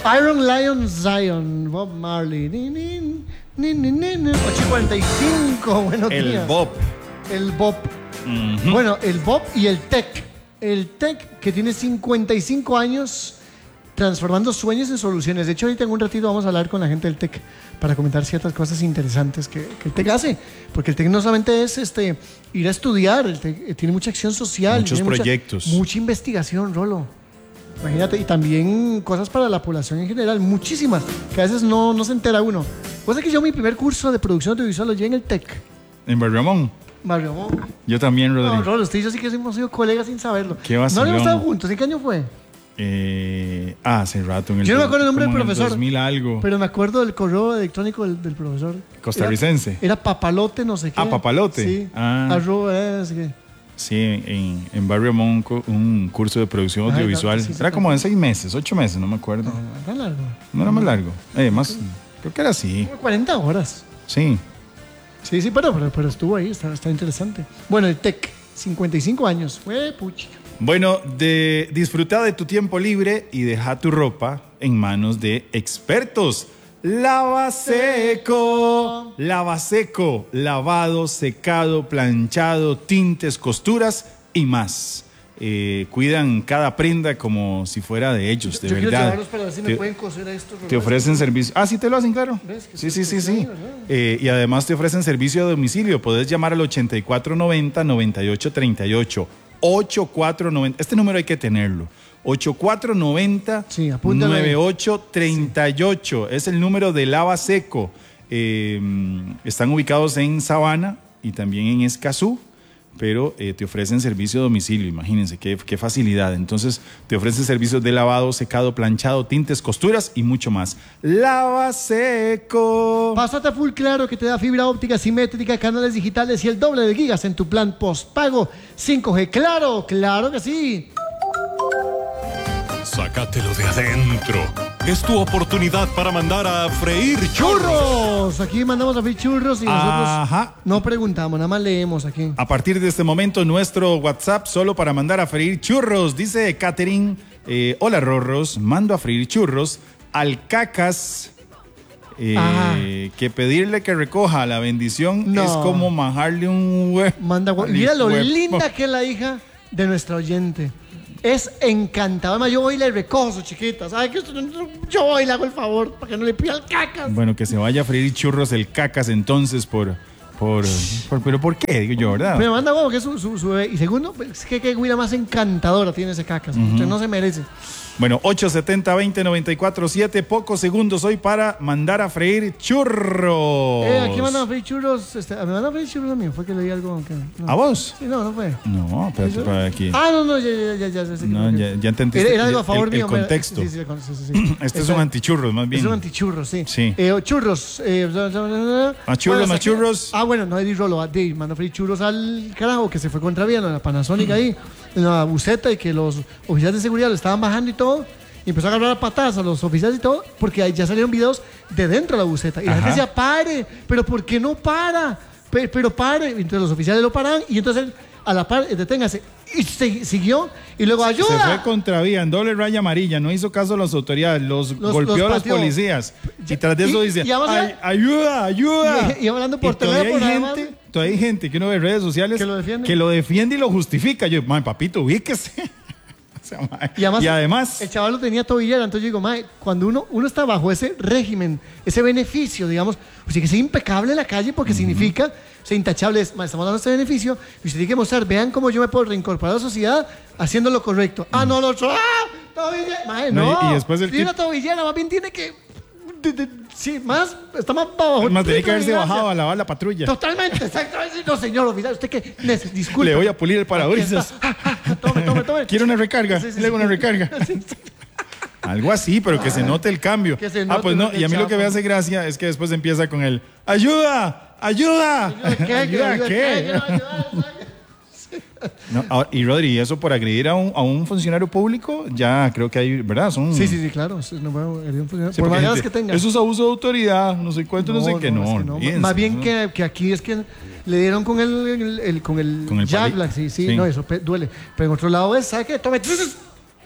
Iron Lion Zion, Bob Marley. 8:45, buenos días. El Bob. El Bob. Bueno, el Bob y el Tech. El Tech, que tiene 55 años transformando sueños en soluciones. De hecho, ahorita en un ratito vamos a hablar con la gente del Tech para comentar ciertas cosas interesantes que el Tech hace. Porque el Tech no solamente es ir a estudiar, el Tech tiene mucha acción social. Muchos proyectos. Mucha investigación, Rolo. Imagínate, y también cosas para la población en general, muchísimas, que a veces no se entera uno. Pues es que yo mi primer curso de producción audiovisual lo llevé en el Tech. En Barrio Montt. Yo también, Rodrigo. No, Rolo, usted y yo sí que hemos sido colegas sin saberlo. Qué vacilón. ¿No le hemos estado juntos? ¿En qué año fue? Hace rato. En el yo no me acuerdo el nombre del profesor. 2000 algo. Pero me acuerdo del correo electrónico del profesor. Costarricense. Era Papalote, no sé qué. Ah, Papalote. Sí. Así que. Sí, en Barrio Montt, un curso de producción audiovisual. Sí, era como de 6 meses, 8 meses, no me acuerdo. No, era largo. No era más largo. Más, creo que era así. Como 40 horas. Sí. Sí, pero estuvo ahí, está interesante. Bueno, el Tech, 55 años. Puchi. Bueno, disfruta de tu tiempo libre y deja tu ropa en manos de expertos. Lavaseco. Lavaseco. Lavado, secado, planchado, tintes, costuras y más. Cuidan cada prenda como si fuera de ellos, de yo verdad. Quiero llevarlos para ver si me pueden coser a estos. Te ofrecen servicio. Ah, sí te lo hacen, claro. Sí. Y además te ofrecen servicio a domicilio. Podés llamar al 8490-9838. 8490. Este número hay que tenerlo. 8490-9838. Es el número de Lavaseco. Están ubicados en Sabana y también en Escazú. Pero te ofrecen servicio a domicilio, imagínense qué facilidad. Entonces te ofrecen servicios de lavado, secado, planchado, tintes, costuras y mucho más. Lavaseco. Pásate a Full Claro, que te da fibra óptica simétrica, canales digitales y el doble de gigas en tu plan postpago 5G. Claro que sí. Sácatelo de adentro. Es tu oportunidad para mandar a freír churros. Aquí mandamos a freír churros y nosotros no preguntamos, nada más leemos aquí. A partir de este momento, nuestro WhatsApp solo para mandar a freír churros. Dice Catherine, hola Rorros, mando a freír churros al Cacas. Que pedirle que recoja la bendición es como majarle un huevo. Mira lo linda que es la hija de nuestra oyente. Es encantadora. Además, yo voy y le recojo a su chiquita. ¿Sabe qué? Yo voy y le hago el favor para que no le pida el Cacas. Bueno, que se vaya a freír churros el Cacas entonces pero ¿por qué? Digo yo, ¿verdad? Me manda huevo que es su bebé. Y segundo, es que qué güira más encantadora tiene ese Cacas. Usted no se merece. Bueno, 870-20-94-7. Pocos segundos hoy para mandar a freír churros. Aquí mandan a freír churros. Me mandan a freír churros a mí. Fue que leí algo. No. ¿A vos? Sí, no fue. No, espérate para aquí. No, ya entendiste. Era algo a favor mío. El contexto. Sí. Este es un antichurros, más bien. Es un antichurros, sí. Churros. Más churros. Bueno, no Eddie Rolo. Mandó a freír churros al carajo que se fue contra Viena, la Panasonic ahí, en la buceta, y que los oficiales de seguridad lo estaban bajando y todo. Y empezó a agarrar a patadas a los oficiales y todo, porque ya salieron videos de dentro de la buceta. Y la gente decía, pare, pero ¿por qué no para? Pero pare. Entonces los oficiales lo paran y entonces a la par, deténgase. Y siguió y luego ayuda. Se fue contra vía, en doble raya amarilla, no hizo caso a las autoridades, los golpeó a los policías. Y tras de eso dice, ayuda. Y hablando por teléfono. Todavía hay gente que uno ve en redes sociales que lo defiende y lo justifica. Yo, papito, ubíquese. Y además el chaval lo tenía tobillera. Entonces yo digo, cuando uno está bajo ese régimen, ese beneficio, digamos, pues tiene que ser impecable en la calle, porque significa ser intachable. Estamos dando este beneficio y usted tiene que mostrar, vean cómo yo me puedo reincorporar a la sociedad haciendo lo correcto. Tobillera. No, y después una tobillera más bien tiene que está más bajo. Más tenía que haberse bajado a lavar la patrulla. Totalmente, exactamente. No, señor oficial, usted que disculpe. Le voy a pulir el parabrisas. Tome. ¿Quiere una recarga? Le hago una recarga. Algo así, pero que se note el cambio. Pues no. Y a mí lo que me hace gracia es que después empieza con el ¡ayuda! ¿Qué? No, y Rodri, eso por agredir a un funcionario público, ya creo que hay, ¿verdad? Sí, claro. Por más ganas que tenga. Eso es abuso de autoridad, no sé cuánto, no sé qué. Más bien que aquí es que le dieron con el Jack Black, sí, no, eso duele. Pero en otro lado es, ¿sabe qué?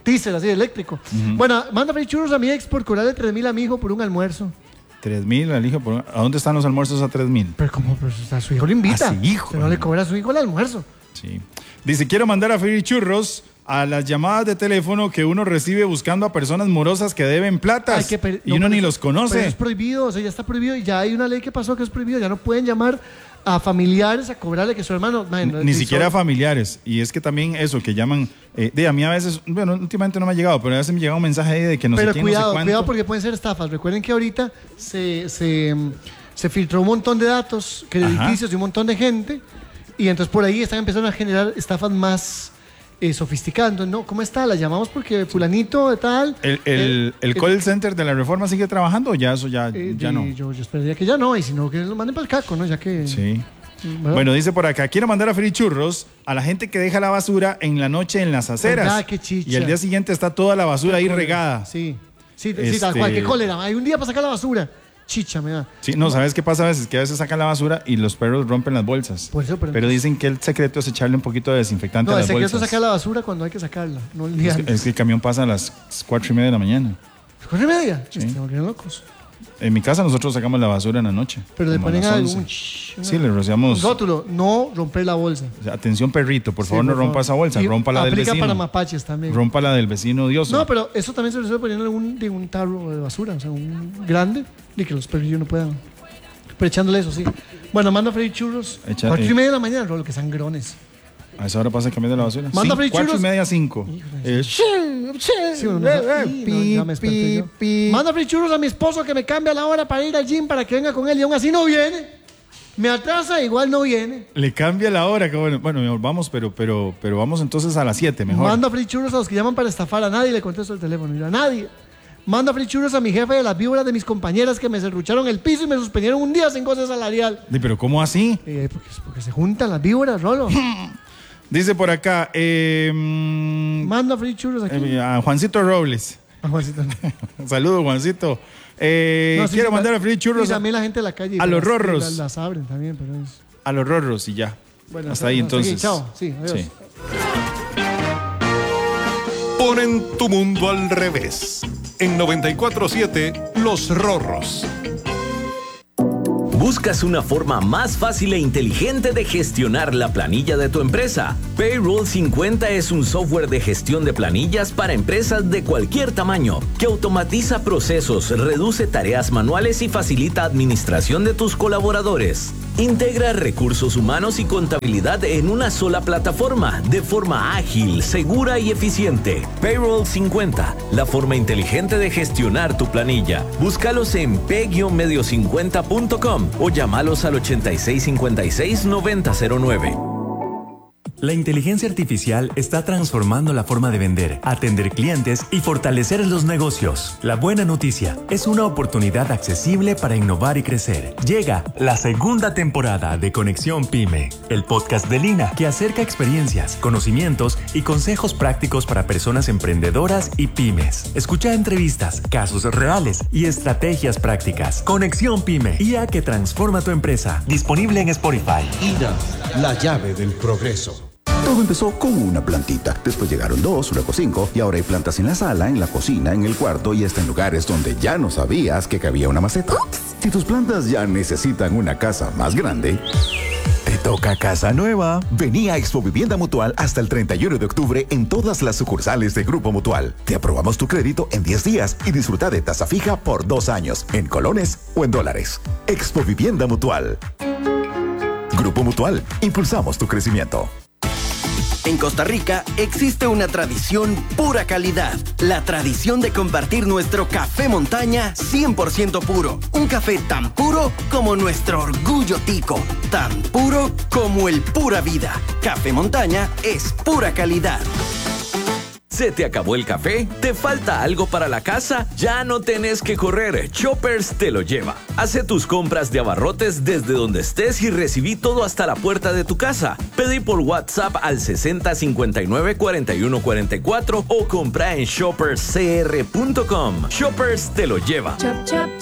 teaser así eléctrico. Bueno, manda freír churros a mi ex por cobrarle 3,000 a mi hijo por un almuerzo. 3,000 al hijo. ¿A dónde están los almuerzos a 3,000? Pero como pues, a su hijo lo invita. A su hijo. Pero no le cobra a su hijo el almuerzo. Sí. Dice, quiero mandar a freír churros a las llamadas de teléfono que uno recibe buscando a personas morosas que deben platas y uno ni los conoce. Pero es prohibido, o sea, ya está prohibido y ya hay una ley que pasó que es prohibido. Ya no pueden llamar a familiares a cobrarle que su hermano... Ni siquiera a familiares. Y es que también eso, que llaman... a mí a veces, bueno, últimamente no me ha llegado, pero a veces me llega un mensaje ahí de que no sé quién, cuidado, no sé cuánto. cuidado porque pueden ser estafas. Recuerden que ahorita se filtró un montón de datos crediticios de un montón de gente y entonces por ahí están empezando a generar estafas más... sofisticando, ¿no? ¿Cómo está? La llamamos porque fulanito de tal... ¿El call center de la Reforma sigue trabajando o ya eso ya no? Yo esperaría que ya no, y si no, que lo manden para el caco, ¿no? Ya que... Sí. ¿verdad? Bueno, dice por acá, quiero mandar a freír churros a la gente que deja la basura en la noche en las aceras. ¿Verdad? Qué chicha. Y al día siguiente está toda la basura ahí regada. Sí, tal cual, qué cólera. Hay un día para sacar la basura. Chicha me da. Sí, no, ¿sabes qué pasa a veces? Que a veces sacan la basura y los perros rompen las bolsas. Por eso, pero dicen que el secreto es echarle un poquito de desinfectante a las bolsas. No, el secreto es sacar la basura cuando hay que sacarla, no el día es que el camión pasa a las 4:30 de la mañana. ¿4:30? Sí. Estamos bien locos. En mi casa nosotros sacamos la basura en la noche. Pero le ponen algo. Sí, le rociamos. Rótulo, no romper la bolsa. O sea, atención perrito, por favor no rompa esa bolsa, rompa la del vecino. Aplica para mapaches también. Rompa la del vecino odioso. No, pero eso también se resuelve poniendo un tarro de basura, o sea, un grande, y que los perrillos no puedan. Pero echándole eso, sí. Bueno, manda a freír churros. 4:30 de la mañana, Rolo, que sangrones. A esa hora pasa el camión de la basura. Manda a freír churros. 4:30, 5. Sí, ya me desperté yo. Manda a freír churros a mi esposo que me cambia la hora para ir al gym para que venga con él y aún así no viene. Me atrasa, igual no viene. Le cambia la hora, que bueno, vamos, pero vamos entonces a las 7 mejor. Manda a freír churros a los que llaman para estafar. A nadie le contesto el teléfono, mira, a nadie. Manda a freír churros a mi jefe de las víboras de mis compañeras que me serrucharon el piso y me suspendieron un día sin goce salarial. ¿Pero cómo así? Porque se juntan las víboras, Rolo. Dice por acá, manda a freír churros aquí. A Juancito Robles. A Juancito. Saludos, Juancito. Quiero mandar a freír churros. Y también la gente de la calle. A los rorros. Las abren también, pero es... A los rorros y ya. Bueno, hasta ahí entonces. Aquí, chao. Sí, adiós. Sí. Ponen tu mundo al revés. En 94.7, Los Rorros. ¿Buscas una forma más fácil e inteligente de gestionar la planilla de tu empresa? Payroll 50 es un software de gestión de planillas para empresas de cualquier tamaño, que automatiza procesos, reduce tareas manuales y facilita administración de tus colaboradores. Integra recursos humanos y contabilidad en una sola plataforma, de forma ágil, segura y eficiente. Payroll 50, la forma inteligente de gestionar tu planilla. Búscalos en p-medio50.com o llámalos al 8656-9009. La inteligencia artificial está transformando la forma de vender, atender clientes y fortalecer los negocios. La buena noticia es una oportunidad accesible para innovar y crecer. Llega la segunda temporada de Conexión Pyme, el podcast de Lina que acerca experiencias, conocimientos y consejos prácticos para personas emprendedoras y pymes. Escucha entrevistas, casos reales y estrategias prácticas. Conexión Pyme, IA que transforma tu empresa. Disponible en Spotify. IRA, la llave del progreso. Todo empezó con una plantita, después llegaron 2, luego 5 y ahora hay plantas en la sala, en la cocina, en el cuarto y hasta en lugares donde ya no sabías que cabía una maceta. Si tus plantas ya necesitan una casa más grande, te toca casa nueva. Vení a Expo Vivienda Mutual hasta el 31 de octubre en todas las sucursales de Grupo Mutual. Te aprobamos tu crédito en 10 días y disfruta de tasa fija por 2 años, en colones o en dólares. Expo Vivienda Mutual. Grupo Mutual, impulsamos tu crecimiento. En Costa Rica existe una tradición pura calidad. La tradición de compartir nuestro café montaña 100% puro. Un café tan puro como nuestro orgullo tico. Tan puro como el pura vida. Café montaña es pura calidad. ¿Se te acabó el café? ¿Te falta algo para la casa? Ya no tenés que correr, Shoppers te lo lleva. Hace tus compras de abarrotes desde donde estés y recibí todo hasta la puerta de tu casa. Pedí por WhatsApp al 6059-4144 o compra en shopperscr.com. Shoppers te lo lleva. Chop, chop.